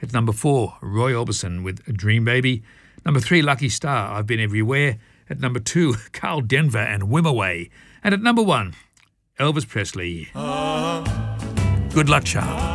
At number 4, Roy Orbison with Dream Baby. Number 3, Lucky Star, I've Been Everywhere. At number 2, Carl Denver and Whim Away. And at number 1, Elvis Presley. Good luck, Charm.